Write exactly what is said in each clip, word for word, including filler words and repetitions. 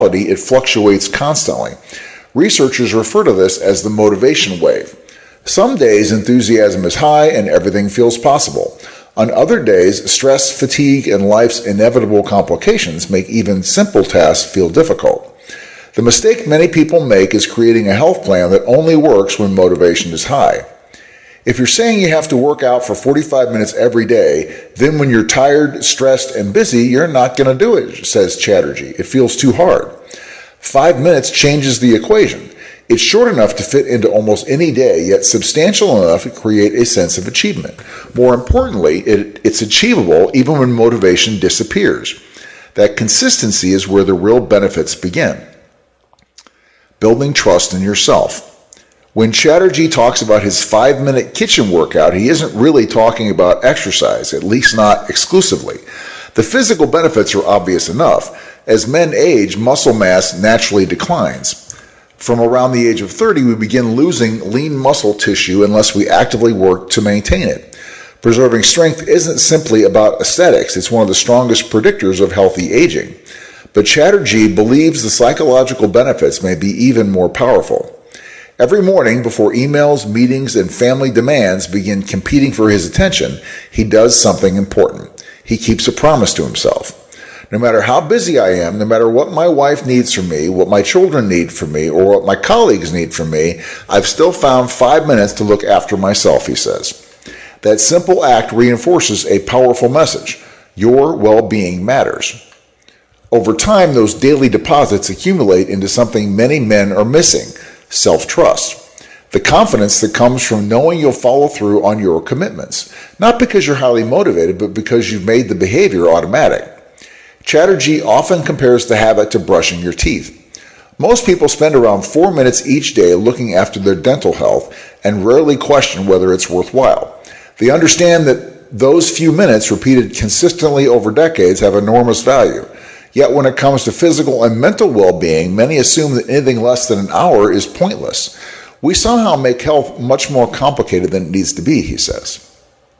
it fluctuates constantly. Researchers refer to this as the motivation wave. Some days enthusiasm is high and everything feels possible. On other days, stress, fatigue, and life's inevitable complications make even simple tasks feel difficult. The mistake many people make is creating a health plan that only works when motivation is high. If you're saying you have to work out for forty-five minutes every day, then when you're tired, stressed, and busy, you're not going to do it, says Chatterjee. It feels too hard. Five minutes changes the equation. It's short enough to fit into almost any day, yet substantial enough to create a sense of achievement. More importantly, it, it's achievable even when motivation disappears. That consistency is where the real benefits begin. Building trust in yourself. When Chatterjee talks about his five-minute kitchen workout, he isn't really talking about exercise, at least not exclusively. The physical benefits are obvious enough. As men age, muscle mass naturally declines. From around the age of thirty, we begin losing lean muscle tissue unless we actively work to maintain it. Preserving strength isn't simply about aesthetics. It's one of the strongest predictors of healthy aging. But Chatterjee believes the psychological benefits may be even more powerful. Every morning, before emails, meetings, and family demands begin competing for his attention, he does something important. He keeps a promise to himself. No matter how busy I am, no matter what my wife needs from me, what my children need from me, or what my colleagues need from me, I've still found five minutes to look after myself, he says. That simple act reinforces a powerful message. Your well-being matters. Over time, those daily deposits accumulate into something many men are missing: self-trust. The confidence that comes from knowing you'll follow through on your commitments, not because you're highly motivated, but because you've made the behavior automatic. Chatterjee often compares the habit to brushing your teeth. Most people spend around four minutes each day looking after their dental health and rarely question whether it's worthwhile. They understand that those few minutes repeated consistently over decades have enormous value. Yet when it comes to physical and mental well-being, many assume that anything less than an hour is pointless. We somehow make health much more complicated than it needs to be, he says.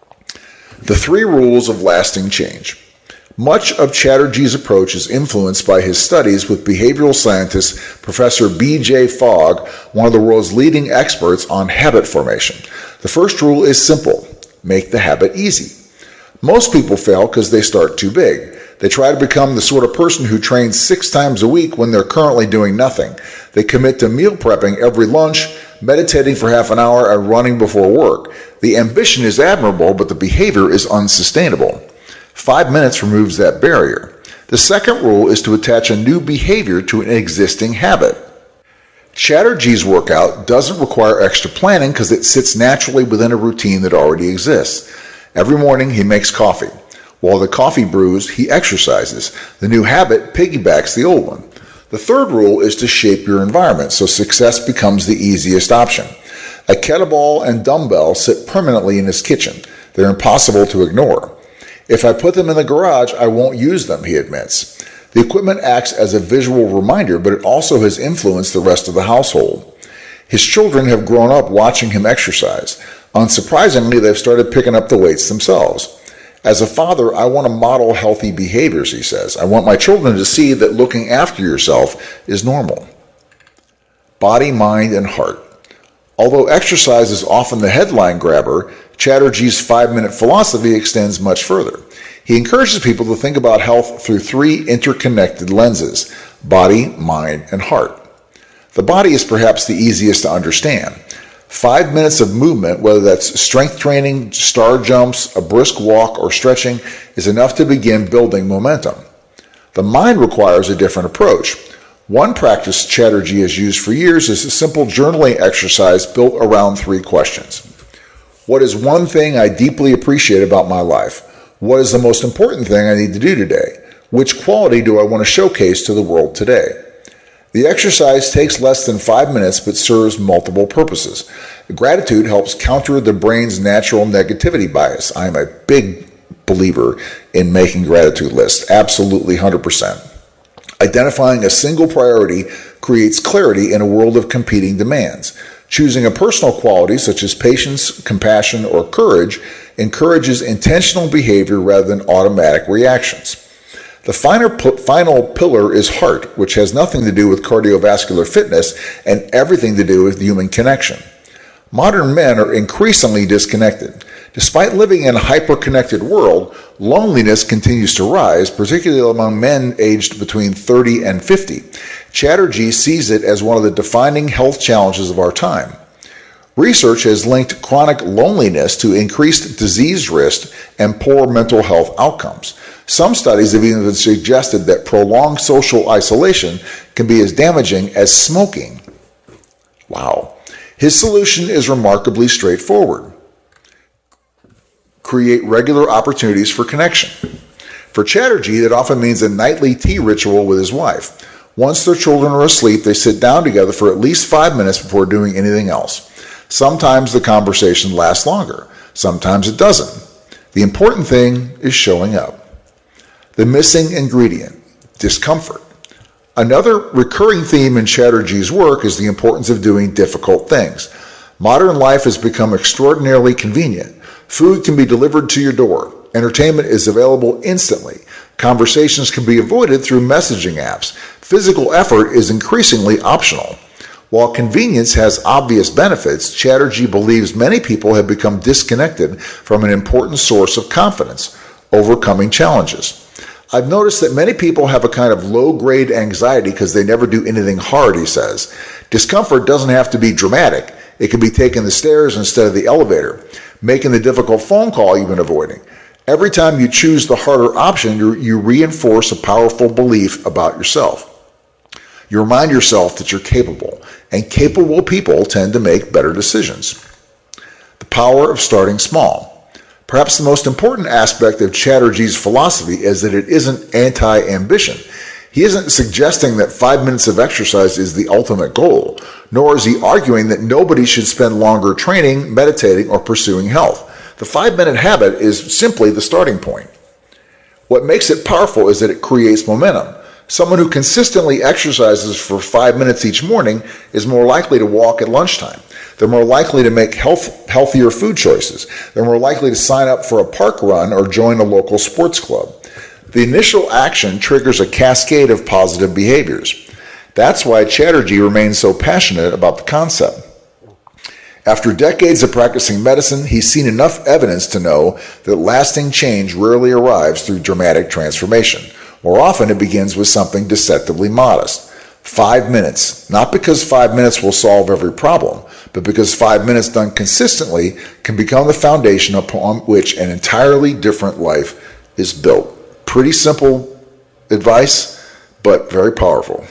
The three rules of lasting change. Much of Chatterjee's approach is influenced by his studies with behavioral scientist Professor B J Fogg, one of the world's leading experts on habit formation. The first rule is simple: make the habit easy. Most people fail because they start too big. They try to become the sort of person who trains six times a week when they're currently doing nothing. They commit to meal prepping every lunch, meditating for half an hour, and running before work. The ambition is admirable, but the behavior is unsustainable. Five minutes removes that barrier. The second rule is to attach a new behavior to an existing habit. Chatterjee's workout doesn't require extra planning because it sits naturally within a routine that already exists. Every morning he makes coffee. While the coffee brews, he exercises. The new habit piggybacks the old one. The third rule is to shape your environment so success becomes the easiest option. A kettlebell and dumbbell sit permanently in his kitchen. They're impossible to ignore. If I put them in the garage, I won't use them, he admits. The equipment acts as a visual reminder, but it also has influenced the rest of the household. His children have grown up watching him exercise. Unsurprisingly, they've started picking up the weights themselves. As a father, I want to model healthy behaviors, he says. I want my children to see that looking after yourself is normal. Body, mind, and heart. Although exercise is often the headline grabber, Chatterjee's five-minute philosophy extends much further. He encourages people to think about health through three interconnected lenses: body, mind, and heart. The body is perhaps the easiest to understand. Five minutes of movement, whether that's strength training, star jumps, a brisk walk, or stretching, is enough to begin building momentum. The mind requires a different approach. One practice Chatterjee has used for years is a simple journaling exercise built around three questions. What is one thing I deeply appreciate about my life? What is the most important thing I need to do today? Which quality do I want to showcase to the world today? The exercise takes less than five minutes but serves multiple purposes. Gratitude helps counter the brain's natural negativity bias. I am a big believer in making gratitude lists, absolutely one hundred percent. Identifying a single priority creates clarity in a world of competing demands. Choosing a personal quality such as patience, compassion, or courage encourages intentional behavior rather than automatic reactions. The finer, final pillar is heart, which has nothing to do with cardiovascular fitness and everything to do with human connection. Modern men are increasingly disconnected. Despite living in a hyper-connected world, loneliness continues to rise, particularly among men aged between thirty and fifty. Chatterjee sees it as one of the defining health challenges of our time. Research has linked chronic loneliness to increased disease risk and poor mental health outcomes. Some studies have even suggested that prolonged social isolation can be as damaging as smoking. Wow. His solution is remarkably straightforward. Create regular opportunities for connection. For Chatterjee, that often means a nightly tea ritual with his wife. Once their children are asleep, they sit down together for at least five minutes before doing anything else. Sometimes the conversation lasts longer. Sometimes it doesn't. The important thing is showing up. The missing ingredient, discomfort. Another recurring theme in Chatterjee's work is the importance of doing difficult things. Modern life has become extraordinarily convenient. Food can be delivered to your door. Entertainment is available instantly. Conversations can be avoided through messaging apps. Physical effort is increasingly optional. While convenience has obvious benefits, Chatterjee believes many people have become disconnected from an important source of confidence, overcoming challenges. I've noticed that many people have a kind of low-grade anxiety because they never do anything hard, he says. Discomfort doesn't have to be dramatic. It can be taking the stairs instead of the elevator, making the difficult phone call you've been avoiding. Every time you choose the harder option, you, you reinforce a powerful belief about yourself. You remind yourself that you're capable, and capable people tend to make better decisions. The power of starting small. Perhaps the most important aspect of Chatterjee's philosophy is that it isn't anti-ambition. He isn't suggesting that five minutes of exercise is the ultimate goal, nor is he arguing that nobody should spend longer training, meditating, or pursuing health. The five-minute habit is simply the starting point. What makes it powerful is that it creates momentum. Someone who consistently exercises for five minutes each morning is more likely to walk at lunchtime. They're more likely to make health, healthier food choices. They're more likely to sign up for a park run or join a local sports club. The initial action triggers a cascade of positive behaviors. That's why Chatterjee remains so passionate about the concept. After decades of practicing medicine, he's seen enough evidence to know that lasting change rarely arrives through dramatic transformation. More often, it begins with something deceptively modest. Five minutes, not because five minutes will solve every problem, but because five minutes done consistently can become the foundation upon which an entirely different life is built. Pretty simple advice, but very powerful.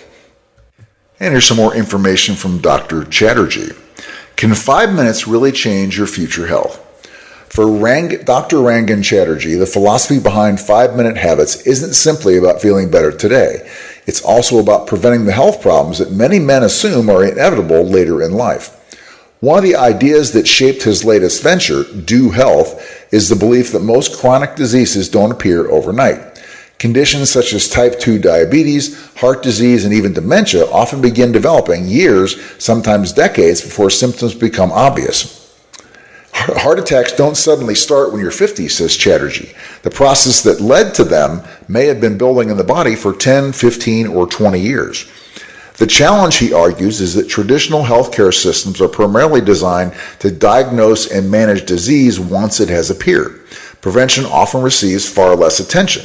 And here's some more information from Doctor Chatterjee. Can five minutes really change your future health? For Rang, Doctor Rangan Chatterjee, the philosophy behind five-minute habits isn't simply about feeling better today. It's also about preventing the health problems that many men assume are inevitable later in life. One of the ideas that shaped his latest venture, Do Health, is the belief that most chronic diseases don't appear overnight. Conditions such as type two diabetes, heart disease, and even dementia often begin developing years, sometimes decades, before symptoms become obvious. Heart attacks don't suddenly start when you're fifty, says Chatterjee. The process that led to them may have been building in the body for ten, fifteen, or twenty years. The challenge, he argues, is that traditional healthcare systems are primarily designed to diagnose and manage disease once it has appeared. Prevention often receives far less attention.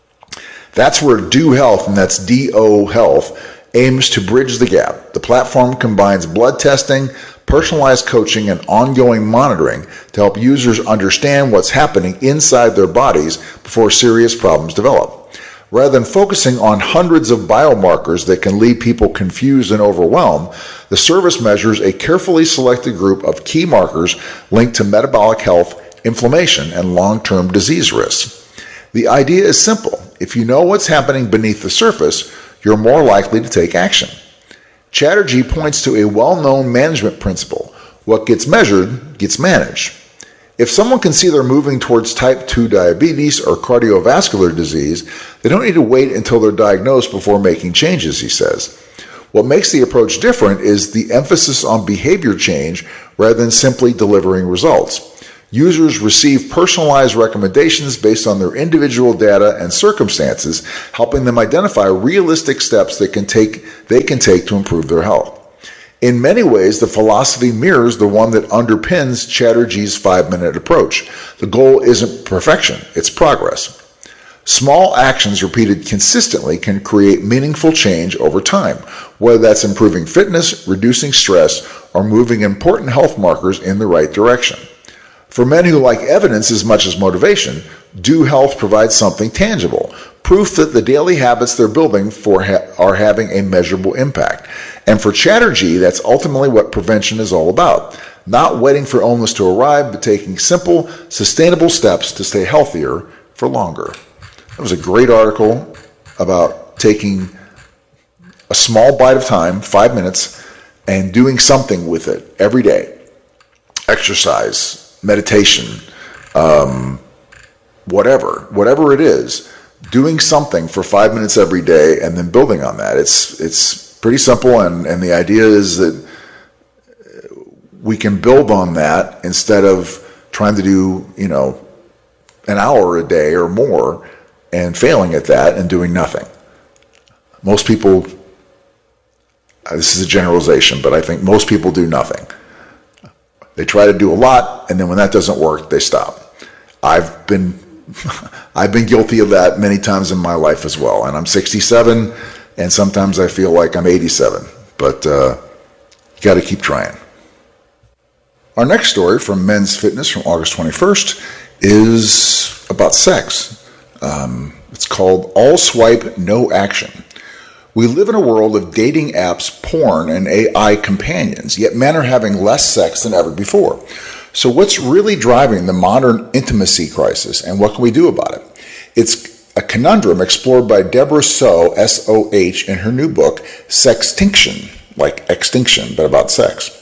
That's where Do Health, and that's D O Health, aims to bridge the gap. The platform combines blood testing, personalized coaching, and ongoing monitoring to help users understand what's happening inside their bodies before serious problems develop. Rather than focusing on hundreds of biomarkers that can leave people confused and overwhelmed, the service measures a carefully selected group of key markers linked to metabolic health, inflammation, and long-term disease risks. The idea is simple. If you know what's happening beneath the surface, you're more likely to take action. Chatterjee points to a well-known management principle. What gets measured gets managed. If someone can see they're moving towards type two diabetes or cardiovascular disease, they don't need to wait until they're diagnosed before making changes, he says. What makes the approach different is the emphasis on behavior change rather than simply delivering results. Users receive personalized recommendations based on their individual data and circumstances, helping them identify realistic steps that can take, they can take to improve their health. In many ways, the philosophy mirrors the one that underpins Chatterjee's five-minute approach. The goal isn't perfection, it's progress. Small actions repeated consistently can create meaningful change over time, whether that's improving fitness, reducing stress, or moving important health markers in the right direction. For men who like evidence as much as motivation, Do Health provides something tangible, proof that the daily habits they're building for ha- are having a measurable impact. And for Chatterjee, that's ultimately what prevention is all about. Not waiting for illness to arrive, but taking simple, sustainable steps to stay healthier for longer. That was a great article about taking a small bite of time, five minutes, and doing something with it every day. Exercise, meditation, um, whatever, whatever it is, doing something for five minutes every day and then building on that. It's it's pretty simple, and, and the idea is that we can build on that instead of trying to do, you know, an hour a day or more and failing at that and doing nothing. Most people, this is a generalization, but I think most people do nothing. They try to do a lot, and then when that doesn't work, they stop. I've been I've been guilty of that many times in my life as well, and I'm sixty-seven, and sometimes I feel like I'm eighty-seven, but uh, you got to keep trying. Our next story from Men's Fitness from August twenty-first is about sex. Um, it's called All Swipe, No Action. We live in a world of dating apps, porn, and A I companions, yet men are having less sex than ever before. So what's really driving the modern intimacy crisis, and what can we do about it? It's a conundrum explored by Deborah Soh, S O H, in her new book, Sextinction, like extinction, but about sex.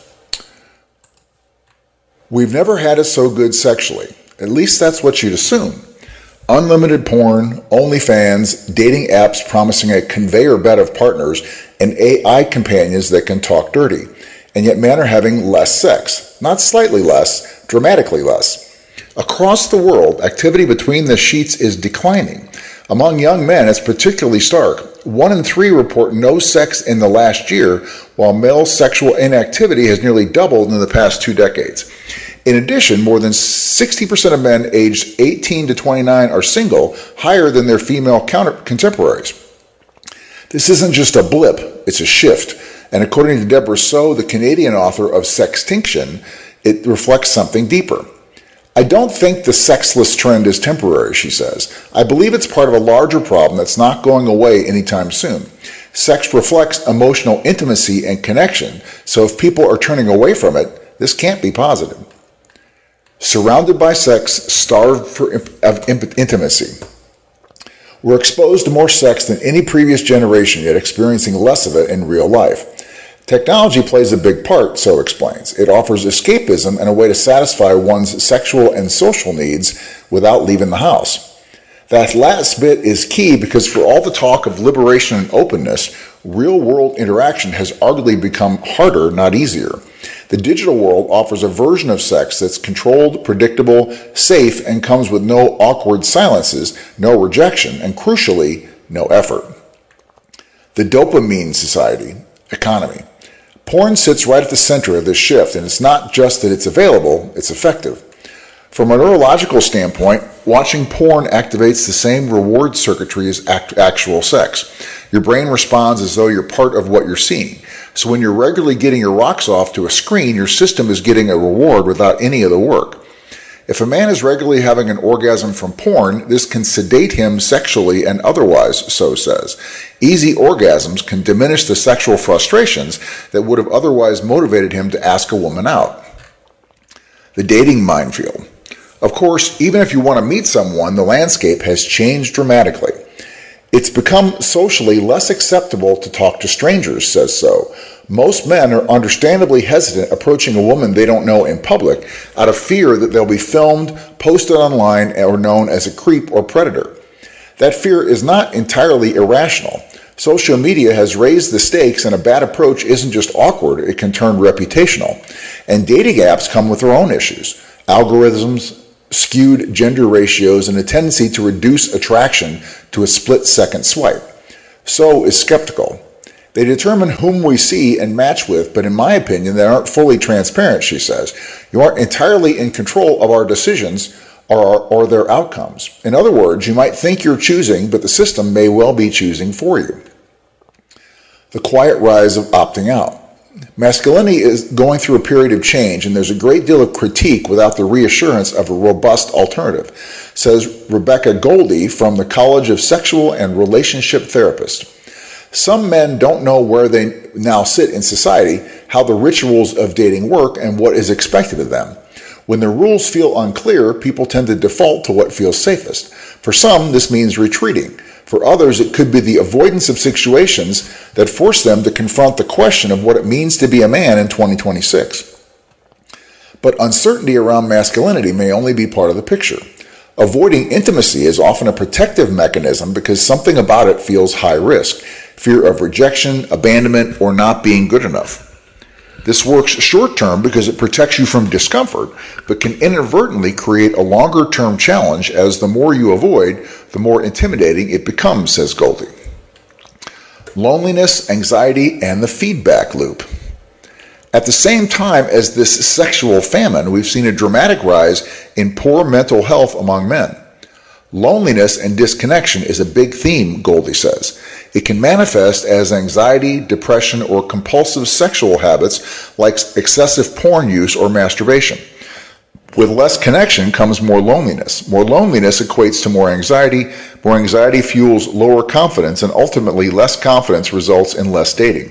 We've never had it so good sexually. At least that's what you'd assume. Unlimited porn, OnlyFans, dating apps promising a conveyor belt of partners, and A I companions that can talk dirty. And yet men are having less sex. Not slightly less, dramatically less. Across the world, activity between the sheets is declining. Among young men, it's particularly stark. One in three report no sex in the last year, while male sexual inactivity has nearly doubled in the past two decades. In addition, more than sixty percent of men aged eighteen to twenty-nine are single, higher than their female counter- contemporaries. This isn't just a blip, it's a shift. And according to Deborah Soh, the Canadian author of Sextinction, it reflects something deeper. I don't think the sexless trend is temporary, she says. I believe it's part of a larger problem that's not going away anytime soon. Sex reflects emotional intimacy and connection, so if people are turning away from it, this can't be positive. Surrounded by sex, starved for imp- of imp- intimacy. We're exposed to more sex than any previous generation, yet experiencing less of it in real life. Technology plays a big part, so explains. It offers escapism and a way to satisfy one's sexual and social needs without leaving the house. That last bit is key because for all the talk of liberation and openness, real-world interaction has arguably become harder, not easier. The digital world offers a version of sex that's controlled, predictable, safe, and comes with no awkward silences, no rejection, and crucially, no effort. The dopamine society, economy. Porn sits right at the center of this shift, and it's not just that it's available, it's effective. From a neurological standpoint, watching porn activates the same reward circuitry as act- actual sex. Your brain responds as though you're part of what you're seeing. So when you're regularly getting your rocks off to a screen, your system is getting a reward without any of the work. If a man is regularly having an orgasm from porn, this can sedate him sexually and otherwise, so says. Easy orgasms can diminish the sexual frustrations that would have otherwise motivated him to ask a woman out. The dating minefield. Of course, even if you want to meet someone, the landscape has changed dramatically. It's become socially less acceptable to talk to strangers, says Soh. Most men are understandably hesitant approaching a woman they don't know in public out of fear that they'll be filmed, posted online, or known as a creep or predator. That fear is not entirely irrational. Social media has raised the stakes, and a bad approach isn't just awkward, it can turn reputational. And dating apps come with their own issues. algorithms, skewed gender ratios, and a tendency to reduce attraction to a split-second swipe. So is skeptical. They determine whom we see and match with, but in my opinion, they aren't fully transparent, she says. You aren't entirely in control of our decisions or, or their outcomes. In other words, you might think you're choosing, but the system may well be choosing for you. The quiet rise of opting out. Masculinity is going through a period of change, and there's a great deal of critique without the reassurance of a robust alternative, says Rebecca Goldie from the College of Sexual and Relationship Therapists. Some men don't know where they now sit in society, how the rituals of dating work, and what is expected of them. When the rules feel unclear, people tend to default to what feels safest. For some, this means retreating. For others, it could be the avoidance of situations that force them to confront the question of what it means to be a man in twenty twenty-six. But uncertainty around masculinity may only be part of the picture. Avoiding intimacy is often a protective mechanism because something about it feels high risk, fear of rejection, abandonment, or not being good enough. This works short-term because it protects you from discomfort, but can inadvertently create a longer-term challenge as the more you avoid, the more intimidating it becomes, says Goldie. Loneliness, anxiety, and the feedback loop. At the same time as this sexual famine, we've seen a dramatic rise in poor mental health among men. Loneliness and disconnection is a big theme, Goldie says. It can manifest as anxiety, depression, or compulsive sexual habits like excessive porn use or masturbation. With less connection comes more loneliness. More loneliness equates to more anxiety. More anxiety fuels lower confidence, and ultimately less confidence results in less dating.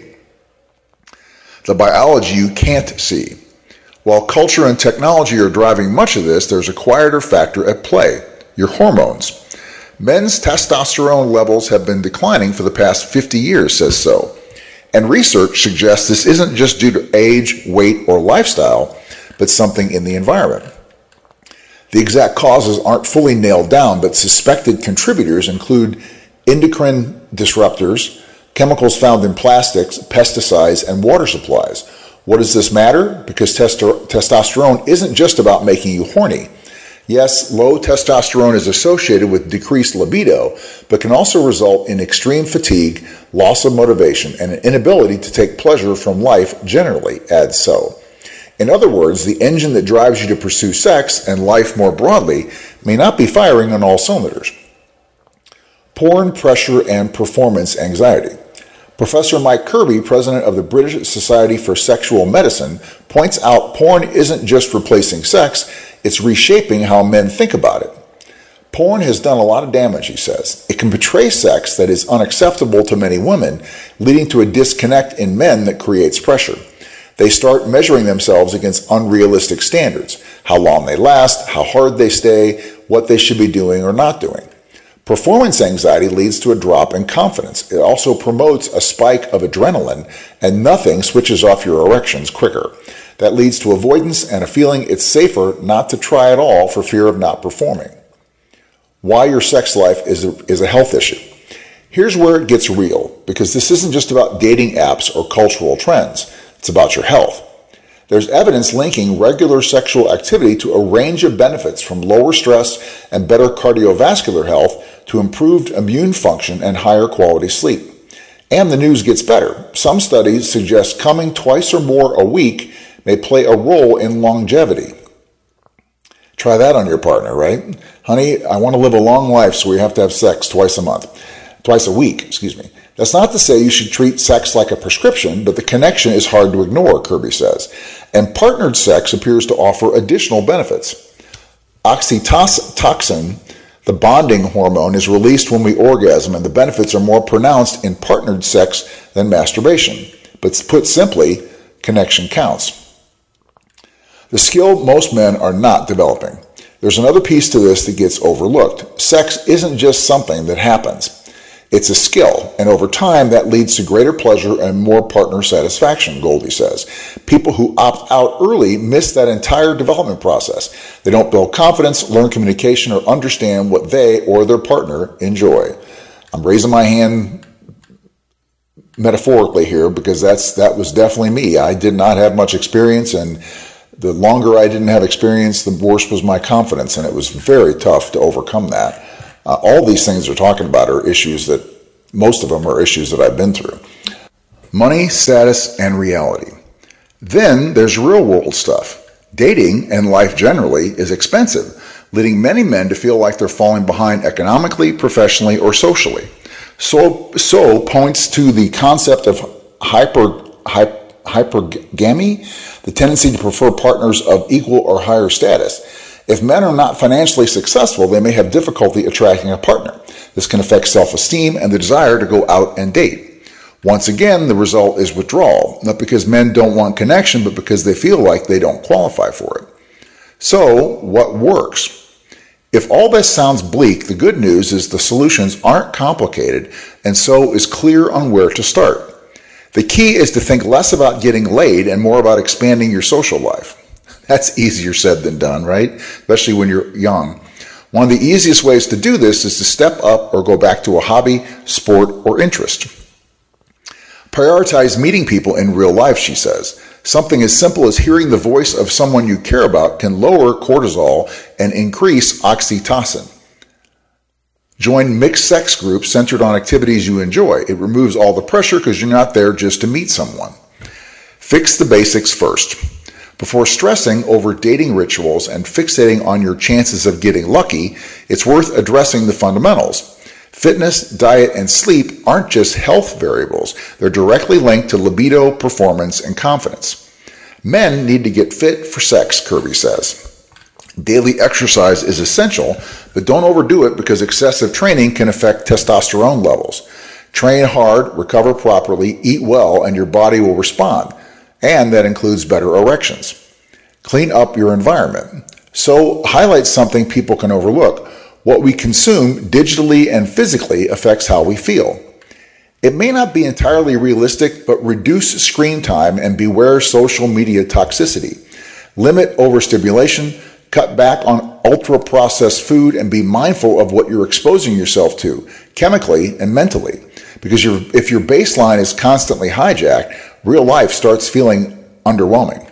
The biology you can't see. While culture and technology are driving much of this, there's a quieter factor at play: your hormones. Men's testosterone levels have been declining for the past fifty years, says so. And research suggests this isn't just due to age, weight, or lifestyle, but something in the environment. The exact causes aren't fully nailed down, but suspected contributors include endocrine disruptors, chemicals found in plastics, pesticides, and water supplies. What does this matter? Because testo- testosterone isn't just about making you horny. Yes, low testosterone is associated with decreased libido, but can also result in extreme fatigue, loss of motivation, and an inability to take pleasure from life generally, adds so. In other words, the engine that drives you to pursue sex and life more broadly may not be firing on all cylinders. Porn, pressure, and performance anxiety. Professor Mike Kirby, president of the British Society for Sexual Medicine, points out porn isn't just replacing sex, it's reshaping how men think about it. Porn has done a lot of damage, he says. It can portray sex that is unacceptable to many women, leading to a disconnect in men that creates pressure. They start measuring themselves against unrealistic standards: how long they last, how hard they stay, what they should be doing or not doing. Performance anxiety leads to a drop in confidence. It also promotes a spike of adrenaline, and nothing switches off your erections quicker. That leads to avoidance and a feeling it's safer not to try at all for fear of not performing. Why your sex life is a, is a health issue. Here's where it gets real, because this isn't just about dating apps or cultural trends. It's about your health. There's evidence linking regular sexual activity to a range of benefits, from lower stress and better cardiovascular health to improved immune function and higher quality sleep. And the news gets better. Some studies suggest coming twice or more a week may play a role in longevity. Try that on your partner, right? Honey, I want to live a long life, so we have to have sex twice a month. Twice a week, excuse me. That's not to say you should treat sex like a prescription, but the connection is hard to ignore, Kirby says. And partnered sex appears to offer additional benefits. Oxytocin, the bonding hormone, is released when we orgasm, and the benefits are more pronounced in partnered sex than masturbation. But put simply, connection counts. The skill most men are not developing. There's another piece to this that gets overlooked. Sex isn't just something that happens. It's a skill, and over time that leads to greater pleasure and more partner satisfaction, Goldie says. People who opt out early miss that entire development process. They don't build confidence, learn communication, or understand what they or their partner enjoy. I'm raising my hand metaphorically here because that's that was definitely me. I did not have much experience, and The longer I didn't have experience, the worse was my confidence, and it was very tough to overcome that. Uh, all these things we're talking about are issues that, most of them are issues that I've been through. Money, status, and reality. Then there's real world stuff. Dating and life generally is expensive, leading many men to feel like they're falling behind economically, professionally, or socially. So, so points to the concept of hyper, hyper hypergamy, the tendency to prefer partners of equal or higher status. If men are not financially successful, they may have difficulty attracting a partner. This can affect self-esteem and the desire to go out and date. Once again, the result is withdrawal, not because men don't want connection, but because they feel like they don't qualify for it. So, what works? If all this sounds bleak, the good news is the solutions aren't complicated, and so is clear on where to start. The key is to think less about getting laid and more about expanding your social life. That's easier said than done, right? Especially when you're young. One of the easiest ways to do this is to step up or go back to a hobby, sport, or interest. Prioritize meeting people in real life, she says. Something as simple as hearing the voice of someone you care about can lower cortisol and increase oxytocin. Join mixed sex groups centered on activities you enjoy. It removes all the pressure because you're not there just to meet someone. Fix the basics first. Before stressing over dating rituals and fixating on your chances of getting lucky, it's worth addressing the fundamentals. Fitness, diet, and sleep aren't just health variables. They're directly linked to libido, performance, and confidence. Men need to get fit for sex, Kirby says. Daily exercise is essential, but don't overdo it because excessive training can affect testosterone levels. Train hard, recover properly, eat well, and your body will respond. And that includes better erections. Clean up your environment. So highlight something people can overlook. What we consume digitally and physically affects how we feel. It may not be entirely realistic, but reduce screen time and beware social media toxicity. Limit overstimulation. Cut back on ultra-processed food and be mindful of what you're exposing yourself to, chemically and mentally. Because you're, if your baseline is constantly hijacked, real life starts feeling underwhelming.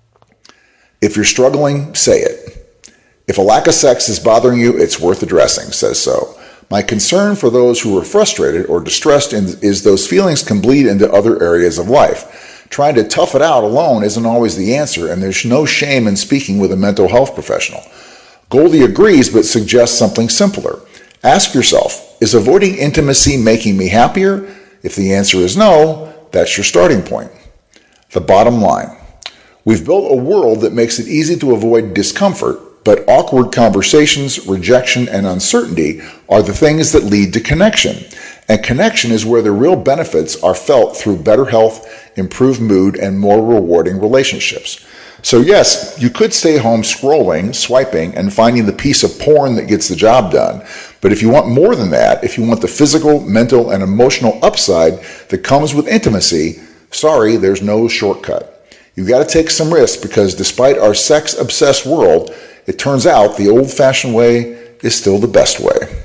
If you're struggling, say it. If a lack of sex is bothering you, it's worth addressing, says so. My concern for those who are frustrated or distressed is those feelings can bleed into other areas of life. Trying to tough it out alone isn't always the answer, and there's no shame in speaking with a mental health professional. Goldie agrees, but suggests something simpler. Ask yourself, is avoiding intimacy making me happier? If the answer is no, that's your starting point. The bottom line. We've built a world that makes it easy to avoid discomfort, but awkward conversations, rejection, and uncertainty are the things that lead to connection. And connection is where the real benefits are felt through better health, improved mood, and more rewarding relationships. So yes, you could stay home scrolling, swiping, and finding the piece of porn that gets the job done. But if you want more than that, if you want the physical, mental, and emotional upside that comes with intimacy, sorry, there's no shortcut. You've got to take some risks because despite our sex-obsessed world, it turns out the old-fashioned way is still the best way.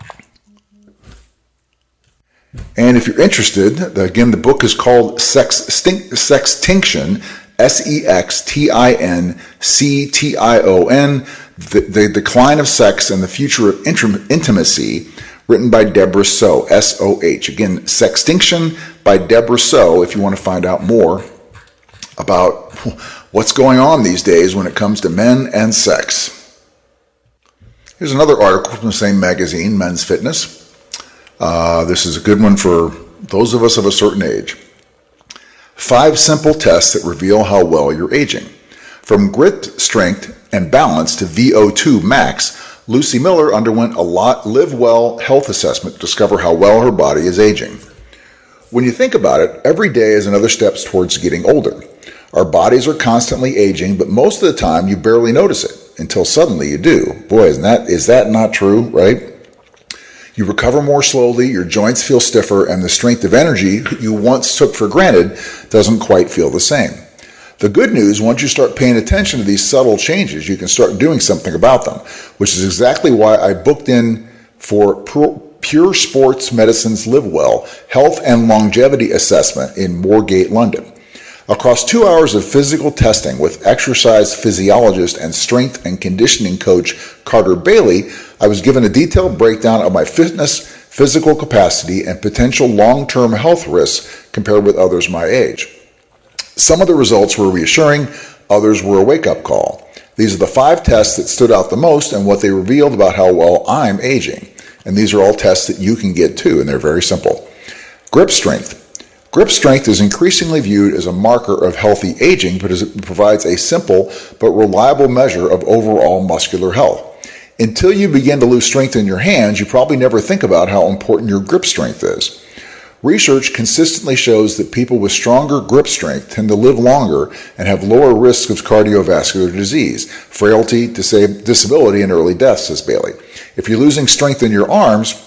And if you're interested, again, the book is called Sextinction, S E X T I N C T I O N, the, the Decline of Sex and the Future of Intimacy, written by Deborah Soh, S O H. Again, Sextinction by Deborah Soh, if you want to find out more about what's going on these days when it comes to men and sex. Here's another article from the same magazine, Men's Fitness. Uh, this is a good one for those of us of a certain age. Five simple tests that reveal how well you're aging. From grit, strength, and balance to V O two max, Lucy Miller underwent a lot Live Well health assessment to discover how well her body is aging. When you think about it, every day is another step towards getting older. Our bodies are constantly aging, but most of the time you barely notice it until suddenly you do. Boy, isn't that, is that not true, right? You recover more slowly, your joints feel stiffer, and the strength of energy you once took for granted doesn't quite feel the same. The good news, once you start paying attention to these subtle changes, you can start doing something about them, which is exactly why I booked in for Pure Sports Medicine's Live Well Health and Longevity Assessment in Moorgate, London. Across two hours of physical testing with exercise physiologist and strength and conditioning coach Carter Bailey, I was given a detailed breakdown of my fitness, physical capacity, and potential long-term health risks compared with others my age. Some of the results were reassuring, others were a wake-up call. These are the five tests that stood out the most and what they revealed about how well I'm aging. And these are all tests that you can get too, and they're very simple. Grip strength. Grip strength is increasingly viewed as a marker of healthy aging because it provides a simple but reliable measure of overall muscular health. Until you begin to lose strength in your hands, you probably never think about how important your grip strength is. Research consistently shows that people with stronger grip strength tend to live longer and have lower risks of cardiovascular disease, frailty, dis- disability, and early death, says Bailey. If you're losing strength in your arms,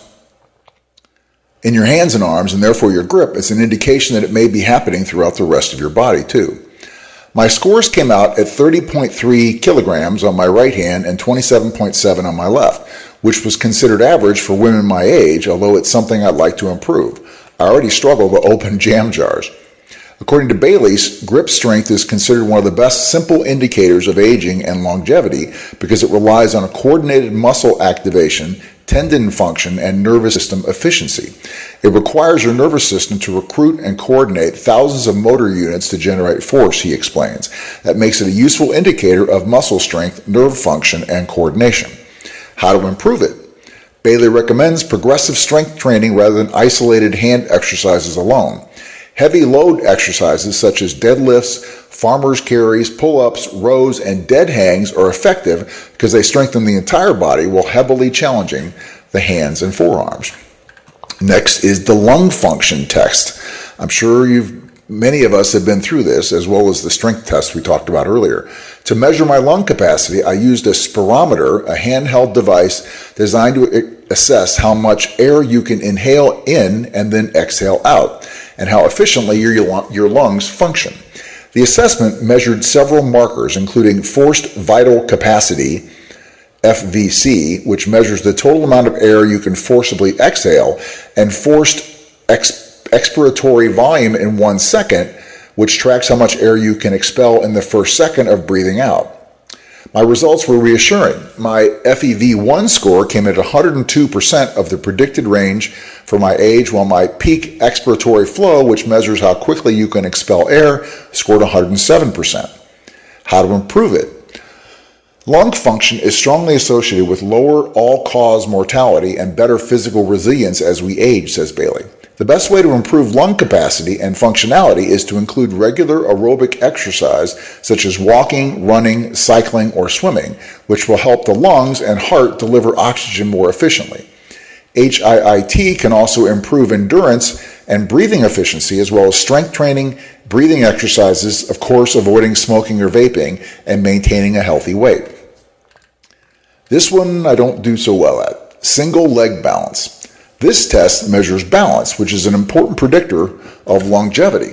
in your hands and arms, and therefore your grip, it's an indication that it may be happening throughout the rest of your body too. My scores came out at thirty point three kilograms on my right hand and twenty-seven point seven on my left, which was considered average for women my age, although it's something I'd like to improve. I already struggle to open jam jars. According to Bailey's, grip strength is considered one of the best simple indicators of aging and longevity because it relies on a coordinated muscle activation, tendon function, and nervous system efficiency. It requires your nervous system to recruit and coordinate thousands of motor units to generate force, he explains. That makes it a useful indicator of muscle strength, nerve function, and coordination. How to improve it? Bailey recommends progressive strength training rather than isolated hand exercises alone. Heavy load exercises such as deadlifts, farmer's carries, pull-ups, rows, and dead hangs are effective because they strengthen the entire body while heavily challenging the hands and forearms. Next is the lung function test. I'm sure you've many of us have been through this, as well as the strength test we talked about earlier. To measure my lung capacity, I used a spirometer, a handheld device designed to assess how much air you can inhale in and then exhale out, and how efficiently your, your lungs function. The assessment measured several markers, including forced vital capacity, F V C, which measures the total amount of air you can forcibly exhale, and forced exp- expiratory volume in one second, which tracks how much air you can expel in the first second of breathing out. My results were reassuring. My F E V one score came at one hundred two percent of the predicted range for my age, while my peak expiratory flow, which measures how quickly you can expel air, scored one hundred seven percent. How to improve it? Lung function is strongly associated with lower all-cause mortality and better physical resilience as we age, says Bailey. The best way to improve lung capacity and functionality is to include regular aerobic exercise such as walking, running, cycling, or swimming, which will help the lungs and heart deliver oxygen more efficiently. H I I T can also improve endurance and breathing efficiency, as well as strength training, breathing exercises, of course avoiding smoking or vaping, and maintaining a healthy weight. This one I don't do so well at. Single leg balance. This test measures balance, which is an important predictor of longevity.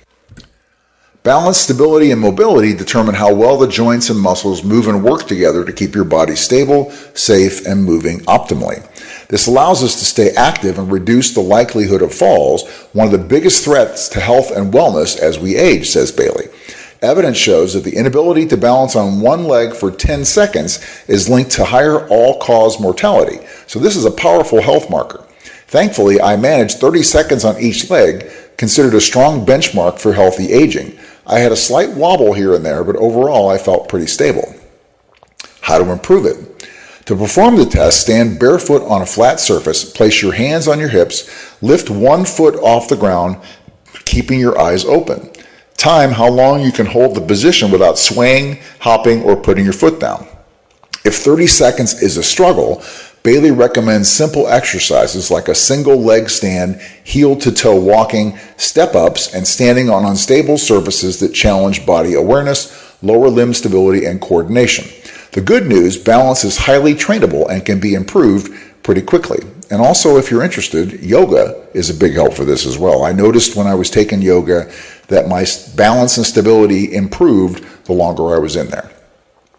Balance, stability, and mobility determine how well the joints and muscles move and work together to keep your body stable, safe, and moving optimally. This allows us to stay active and reduce the likelihood of falls, one of the biggest threats to health and wellness as we age, says Bailey. Evidence shows that the inability to balance on one leg for ten seconds is linked to higher all-cause mortality. So this is a powerful health marker. Thankfully, I managed thirty seconds on each leg, considered a strong benchmark for healthy aging. I had a slight wobble here and there, but overall I felt pretty stable. How to improve it? To perform the test, stand barefoot on a flat surface, place your hands on your hips, lift one foot off the ground, keeping your eyes open. Time how long you can hold the position without swaying, hopping, or putting your foot down. If thirty seconds is a struggle, Bailey recommends simple exercises like a single leg stand, heel to toe walking, step-ups, and standing on unstable surfaces that challenge body awareness, lower limb stability, and coordination. The good news, balance is highly trainable and can be improved pretty quickly. And also, if you're interested, yoga is a big help for this as well. I noticed when I was taking yoga that my balance and stability improved the longer I was in there.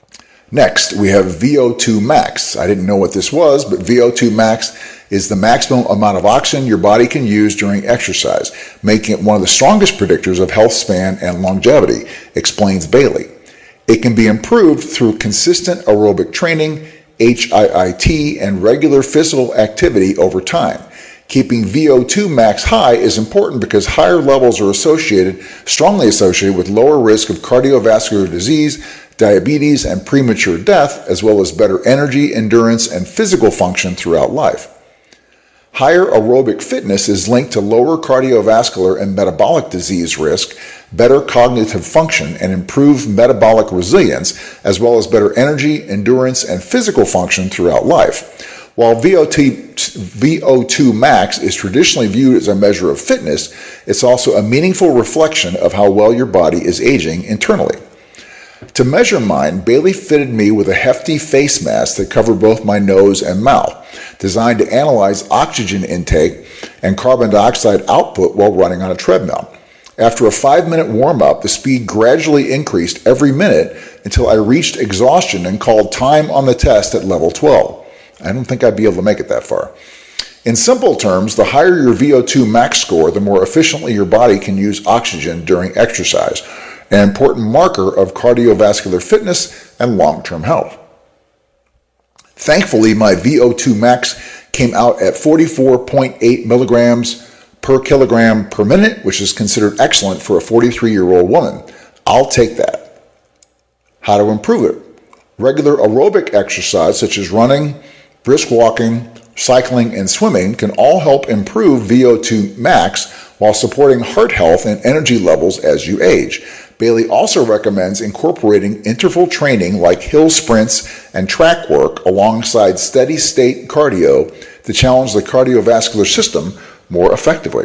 Next, we have V O two max. I didn't know what this was, but V O two max is the maximum amount of oxygen your body can use during exercise, making it one of the strongest predictors of health span and longevity, explains Bailey. It can be improved through consistent aerobic training, H I I T, and regular physical activity over time. Keeping V O two max high is important because higher levels are associated, strongly associated with lower risk of cardiovascular disease, diabetes, and premature death, as well as better energy, endurance, and physical function throughout life. Higher aerobic fitness is linked to lower cardiovascular and metabolic disease risk, better cognitive function, and improved metabolic resilience, as well as better energy, endurance, and physical function throughout life. While V O two max is traditionally viewed as a measure of fitness, it's also a meaningful reflection of how well your body is aging internally. To measure mine, Bailey fitted me with a hefty face mask that covered both my nose and mouth, designed to analyze oxygen intake and carbon dioxide output while running on a treadmill. After a five-minute warm-up, the speed gradually increased every minute until I reached exhaustion and called time on the test at level twelve. I don't think I'd be able to make it that far. In simple terms, the higher your V O two max score, the more efficiently your body can use oxygen during exercise, an important marker of cardiovascular fitness and long-term health. Thankfully, my V O two max came out at forty-four point eight milligrams per kilogram per minute, which is considered excellent for a forty-three-year-old woman. I'll take that. How to improve it? Regular aerobic exercise such as running, brisk walking, cycling, and swimming can all help improve V O two max while supporting heart health and energy levels as you age. Bailey also recommends incorporating interval training like hill sprints and track work alongside steady state cardio to challenge the cardiovascular system more effectively.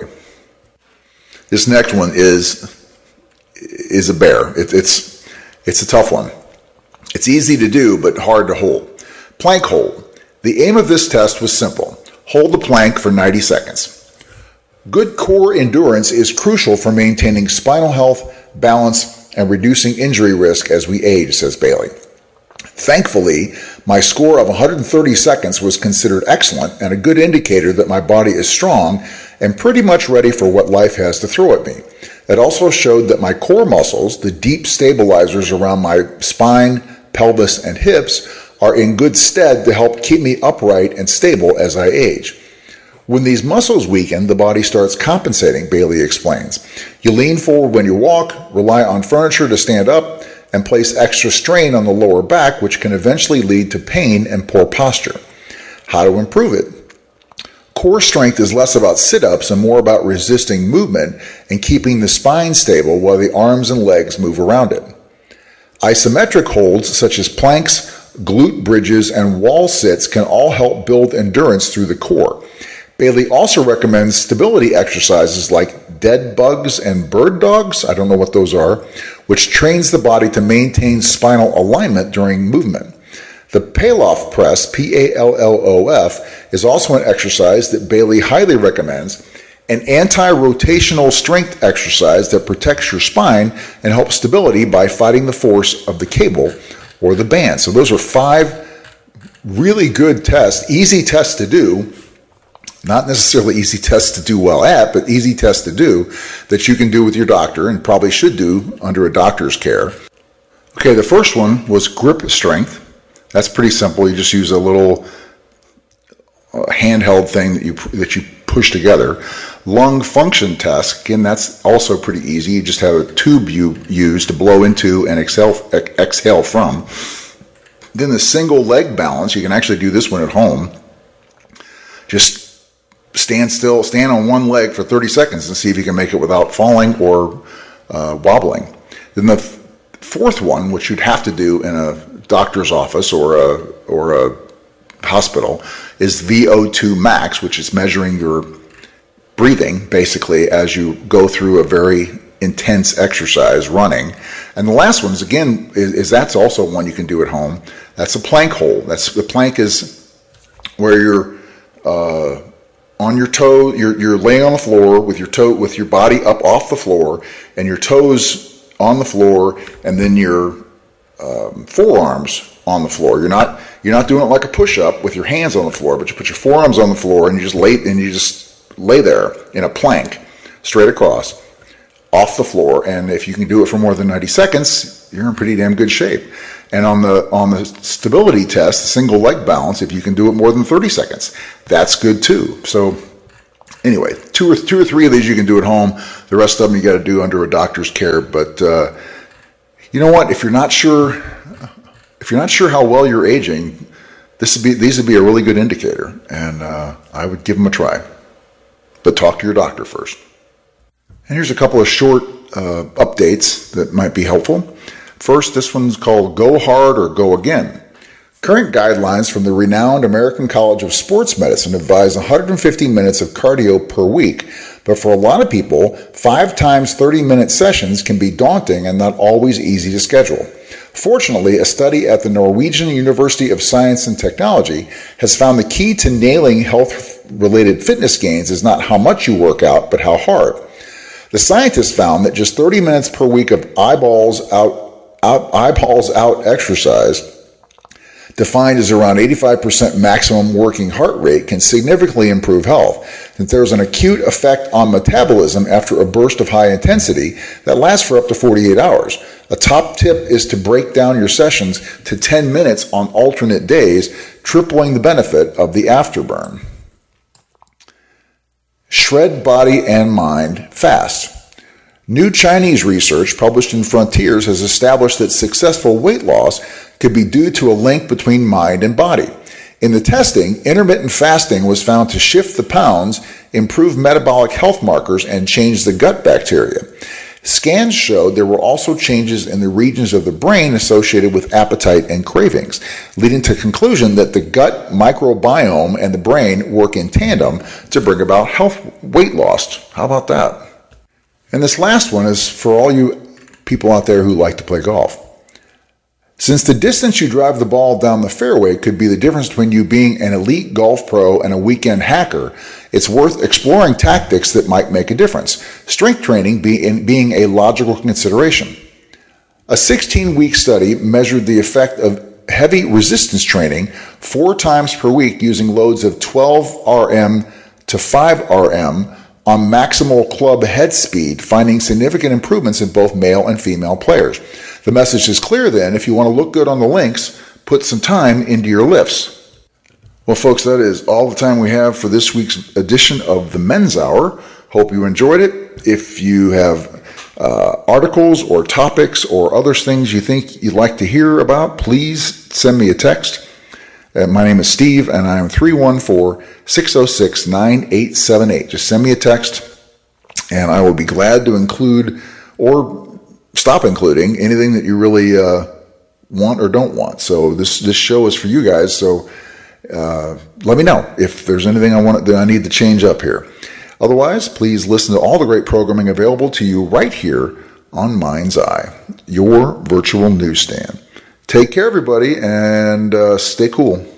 This next one is is a bear. It, it's it's a tough one. It's easy to do, but hard to hold. Plank hold. The aim of this test was simple. Hold the plank for ninety seconds. Good core endurance is crucial for maintaining spinal health, balance, and reducing injury risk as we age, says Bailey. Thankfully, my score of one hundred thirty seconds was considered excellent and a good indicator that my body is strong and pretty much ready for what life has to throw at me. It also showed that my core muscles, the deep stabilizers around my spine, pelvis, and hips, are in good stead to help keep me upright and stable as I age. When these muscles weaken, the body starts compensating, Bailey explains. You lean forward when you walk, rely on furniture to stand up, and place extra strain on the lower back, which can eventually lead to pain and poor posture. How to improve it? Core strength is less about sit-ups and more about resisting movement and keeping the spine stable while the arms and legs move around it. Isometric holds such as planks, glute bridges, and wall sits can all help build endurance through the core. Bailey also recommends stability exercises like dead bugs and bird dogs, I don't know what those are, which trains the body to maintain spinal alignment during movement. The Pallof press, P A L L O F, is also an exercise that Bailey highly recommends, an anti-rotational strength exercise that protects your spine and helps stability by fighting the force of the cable or the band. So those are five really good tests, easy tests to do. Not necessarily easy tests to do well at, but easy tests to do that you can do with your doctor and probably should do under a doctor's care. Okay, the first one was grip strength. That's pretty simple. You just use a little uh, handheld thing that you that you push together. Lung function test, again, that's also pretty easy. You just have a tube you use to blow into and exhale, exhale from. Then the single leg balance, you can actually do this one at home. Just stand still, stand on one leg for thirty seconds and see if you can make it without falling or uh, wobbling. Then the th- fourth one, which you'd have to do in a doctor's office or a or a hospital, is V O two max, which is measuring your breathing basically as you go through a very intense exercise, running. And the last one is, again, is, is that's also one you can do at home. That's a plank hold. That's the plank is where you're uh, on your toe, you're you're laying on the floor with your toe with your body up off the floor and your toes on the floor, and then your um, forearms on the floor. You're not you're not doing it like a push-up with your hands on the floor, but you put your forearms on the floor and you just lay and you just lay there in a plank, straight across, off the floor. And if you can do it for more than ninety seconds, you're in pretty damn good shape. And on the on the stability test, the single leg balance, if you can do it more than thirty seconds, that's good too. So anyway, two or two or three of these you can do at home. The rest of them you got to do under a doctor's care. But uh, you know what? If you're not sure. If you're not sure how well you're aging, this would be these would be a really good indicator, and uh, I would give them a try. But talk to your doctor first. And here's a couple of short uh, updates that might be helpful. First, this one's called Go Hard or Go Again. Current guidelines from the renowned American College of Sports Medicine advise one hundred fifty minutes of cardio per week. But for a lot of people, five times thirty-minute sessions can be daunting and not always easy to schedule. Fortunately, a study at the Norwegian University of Science and Technology has found the key to nailing health-related fitness gains is not how much you work out, but how hard. The scientists found that just thirty minutes per week of eyeballs out, out, eyeballs out exercise, defined as around eighty-five percent maximum working heart rate, can significantly improve health, since there is an acute effect on metabolism after a burst of high intensity that lasts for up to forty-eight hours. A top tip is to break down your sessions to ten minutes on alternate days, tripling the benefit of the afterburn. Shred body and mind fast. New Chinese research published in Frontiers has established that successful weight loss could be due to a link between mind and body. In the testing, intermittent fasting was found to shift the pounds, improve metabolic health markers, and change the gut bacteria. Scans showed there were also changes in the regions of the brain associated with appetite and cravings, leading to the conclusion that the gut microbiome and the brain work in tandem to bring about health weight loss. How about that? And this last one is for all you people out there who like to play golf. Since the distance you drive the ball down the fairway could be the difference between you being an elite golf pro and a weekend hacker, it's worth exploring tactics that might make a difference, strength training being, being a logical consideration. A sixteen-week study measured the effect of heavy resistance training four times per week using loads of twelve R M to five R M on maximal club head speed, finding significant improvements in both male and female players. The message is clear then: if you want to look good on the links, put some time into your lifts. Well, folks, that is all the time we have for this week's edition of the Men's Hour. Hope you enjoyed it. If you have uh, articles or topics or other things you think you'd like to hear about, please send me a text. Uh, my name is Steve, and I am three one four, six oh six, nine eight seven eight. Just send me a text, and I will be glad to include or stop including anything that you really uh, want or don't want. So this this show is for you guys. So uh, let me know if there's anything I want that I need to change up here. Otherwise, please listen to all the great programming available to you right here on Mind's Eye, your virtual newsstand. Take care, everybody, and uh, stay cool.